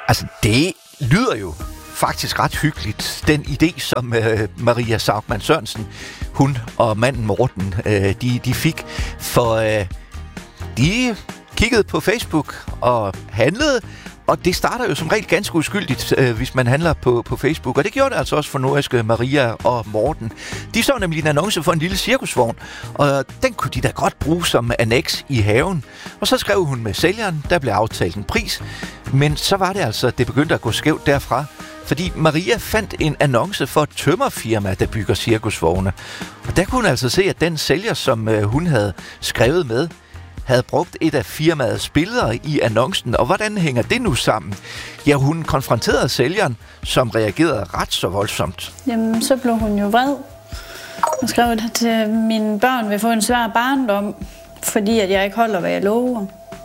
Altså, det lyder jo faktisk ret hyggeligt. Den idé, som Maria Zaugmann Sørensen, hun og manden Morten, de fik. For de kiggede på Facebook og handlede, og det starter jo som regel ganske uskyldigt, hvis man handler på Facebook. Og det gjorde det altså også for nordjyske Maria og Morten. De så nemlig en annonce for en lille cirkusvogn, og den kunne de da godt bruge som anneks i haven. Og så skrev hun med sælgeren, der blev aftalt en pris. Men så var det altså, det begyndte at gå skævt derfra. Fordi Maria fandt en annonce for et tømmerfirma, der bygger cirkusvogne. Og der kunne hun altså se, at den sælger, som hun havde skrevet med, havde brugt et af firmaets billeder i annoncen. Og hvordan hænger det nu sammen? Ja, hun konfronterede sælgeren, som reagerede ret så voldsomt. Jamen, så blev hun jo vred. Og skrev, at mine børn vil få en svær barndom, fordi at jeg ikke holder, hvad jeg lover.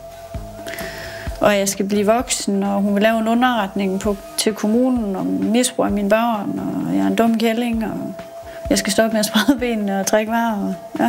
Og jeg skal blive voksen, og hun vil lave en underretning til kommunen om misbrug af mine børn, og jeg er en dum kælling, og jeg skal stoppe med at sprede benene og trække varer. Og, ja.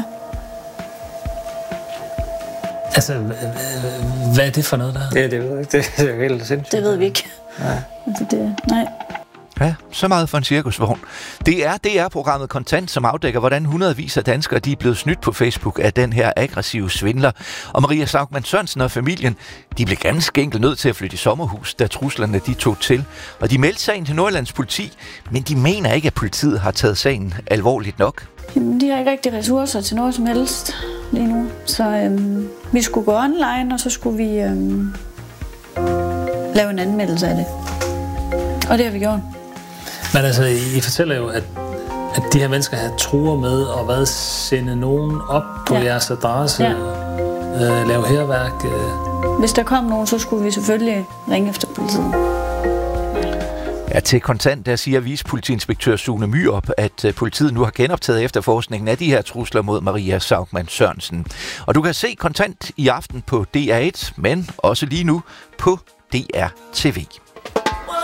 Altså, hvad er det for noget der? Ja, det ved jeg ikke. Det er helt sindssygt. Det ved vi ikke. Nej. Altså, nej. Ja, så meget for en cirkusvogn. Det er DR-programmet Kontant, som afdækker, hvordan hundredvis af danskere de er blevet snydt på Facebook af den her aggressive svindler. Og Maria Zaugmann Sørensen og familien, de blev ganske enkelt nødt til at flytte i sommerhus, da truslerne de tog til. Og de meldte sagen til Nordjyllands politi, men de mener ikke, at politiet har taget sagen alvorligt nok. Jamen, de har ikke rigtig ressourcer til noget som helst lige nu. Så vi skulle gå online, og så skulle vi lave en anmeldelse af det. Og det har vi gjort. Men altså, I fortæller jo, at de her mennesker har truer med at sende nogen op på jeres adresse, lave hærværk. Hvis der kom nogen, så skulle vi selvfølgelig ringe efter politiet. Ja, til Kontant, der siger vicepolitiinspektør Sune Myrup, at politiet nu har genoptaget efterforskningen af de her trusler mod Maria Zaugmann Sørensen. Og du kan se Kontant i aften på DR1, men også lige nu på DR TV.